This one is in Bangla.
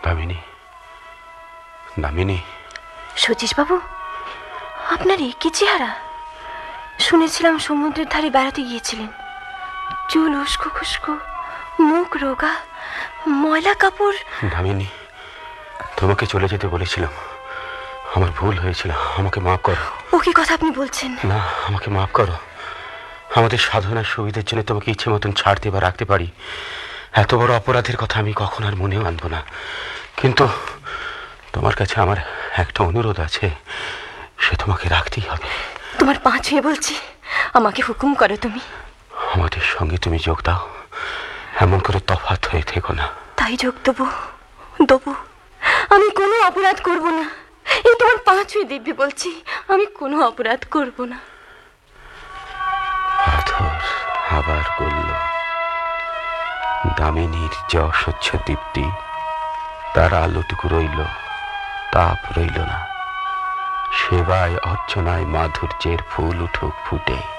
দামিনী, দামিনী। শচীশ বাবু, আপনার কি চেহারা! শুনেছিলাম সমুদ্রের ধারে বেড়াতে গিয়েছিলেন। চুল উস্কো খুস্কো, মুখ রোগা, ময়লা কাপড়। দামিনী, তোমাকে চলে যেতে বলেছিলাম। আমার ভুল হয়েছিল, আমাকে মাফ করো। ও কি কথা আপনি বলছেন? না, আমাকে মাফ করো। আমাদের সাধনার সুবিধার জন্য তোমাকে ইচ্ছে মতন ছাড়তে বা রাখতে পারি। এত বড় অপরাধের কথা আমি কখন আর মনেও আনবো না। কিন্তু তোমার কাছে আমার একটা অনুরোধ আছে, সে তোমাকে রাখতেই হবে। তোমার পা ছুঁয়ে বলছি, আমাকে হুকুম করো তুমি। আমাদের সঙ্গে তুমি যোগ দাও, এমন করে তফাৎ হয়ে থেকো না। তাই যোগ দেবো, দেবো। আমি কোনো অপরাধ করব না। এই তোমার পা ছুঁয়ে দিব্যি বলছি, আমি কোনো অপরাধ করব না। পাথর আবার গড়ল। দামিনীর যে অস্বচ্ছ দীপ্তি, তার আলোটুকু রইল, তাপ রইল না। সেবায় অর্চনায় মাধুর্যের ফুল উঠুক ফুটে।